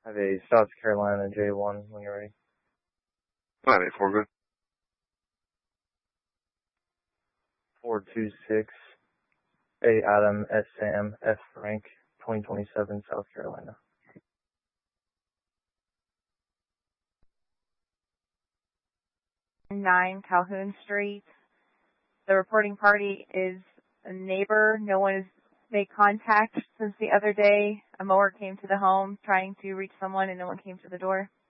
Have a South Carolina J1 when you're ready. 984, good. 426 A Adam S Sam F Frank 2027 South Carolina. 9 Calhoun Street. The reporting party is a neighbor. No one has made contact since the other day. A mower came to the home trying to reach someone and no one came to the door.